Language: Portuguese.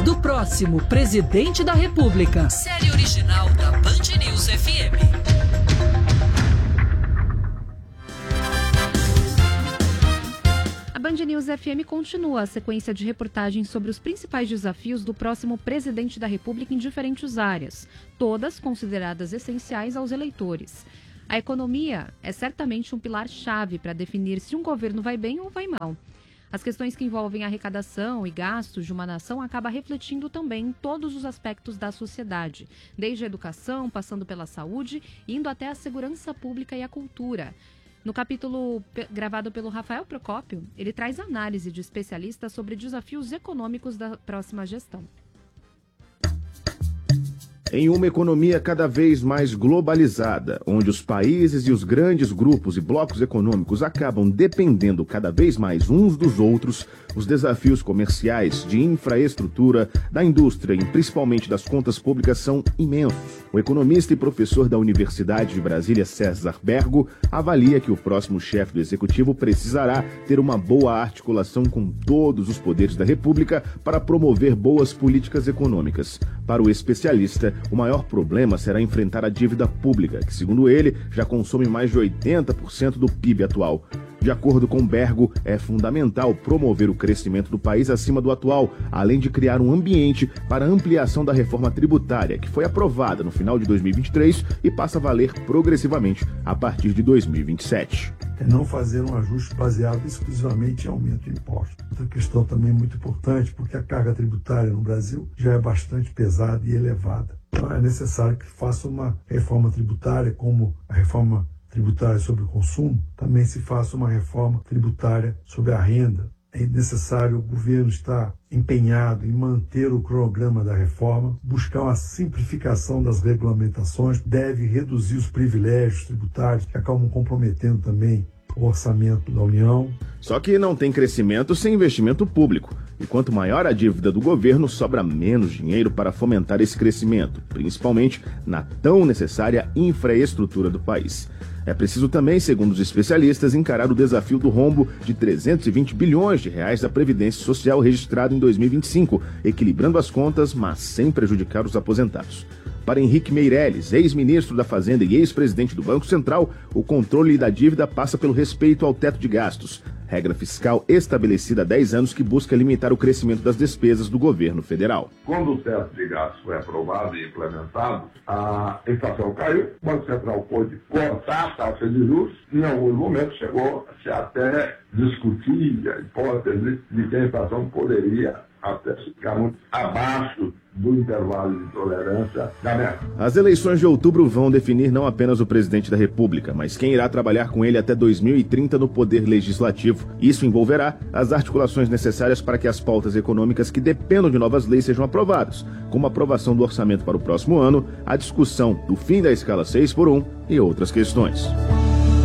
do próximo presidente da República. Série original da Band News FM. A Band News FM continua a sequência de reportagens sobre os principais desafios do próximo presidente da República em diferentes áreas, todas consideradas essenciais aos eleitores. A economia é certamente um pilar-chave para definir se um governo vai bem ou vai mal. As questões que envolvem arrecadação e gastos de uma nação acabam refletindo também em todos os aspectos da sociedade, desde a educação, passando pela saúde, indo até a segurança pública e a cultura. No capítulo gravado pelo Rafael Procópio, ele traz análise de especialistas sobre desafios econômicos da próxima gestão. Em uma economia cada vez mais globalizada, onde os países e os grandes grupos e blocos econômicos acabam dependendo cada vez mais uns dos outros, os desafios comerciais, de infraestrutura, da indústria e principalmente das contas públicas são imensos. O economista e professor da Universidade de Brasília, César Bergo, avalia que o próximo chefe do Executivo precisará ter uma boa articulação com todos os poderes da República para promover boas políticas econômicas. Para o especialista, o maior problema será enfrentar a dívida pública, que, segundo ele, já consome mais de 80% do PIB atual. De acordo com Bergo, é fundamental promover o crescimento do país acima do atual, além de criar um ambiente para a ampliação da reforma tributária, que foi aprovada no final de 2023 e passa a valer progressivamente a partir de 2027. É não fazer um ajuste baseado exclusivamente em aumento de impostos. Outra questão também muito importante, porque a carga tributária no Brasil já é bastante pesada e elevada. Então é necessário que faça uma reforma tributária, como a reforma tributária sobre o consumo, também se faça uma reforma tributária sobre a renda. É necessário o governo estar empenhado em manter o cronograma da reforma, buscar uma simplificação das regulamentações, deve reduzir os privilégios tributários que acabam comprometendo também o orçamento da União. Só que não tem crescimento sem investimento público. E quanto maior a dívida do governo, sobra menos dinheiro para fomentar esse crescimento, principalmente na tão necessária infraestrutura do país. É preciso também, segundo os especialistas, encarar o desafio do rombo de 320 bilhões de reais da Previdência Social registrado em 2025, equilibrando as contas, mas sem prejudicar os aposentados. Para Henrique Meirelles, ex-ministro da Fazenda e ex-presidente do Banco Central, o controle da dívida passa pelo respeito ao teto de gastos, regra fiscal estabelecida há 10 anos que busca limitar o crescimento das despesas do governo federal. Quando o teto de gastos foi aprovado e implementado, a inflação caiu, o Banco Central pôde cortar a taxa de juros, em alguns momentos chegou-se até discutir a hipótese de que a inflação poderia até ficar muito abaixo do intervalo de tolerância da meta. As eleições de outubro vão definir não apenas o presidente da República, mas quem irá trabalhar com ele até 2030 no Poder Legislativo. Isso envolverá as articulações necessárias para que as pautas econômicas que dependam de novas leis sejam aprovadas, como a aprovação do orçamento para o próximo ano, a discussão do fim da escala 6x1 e outras questões.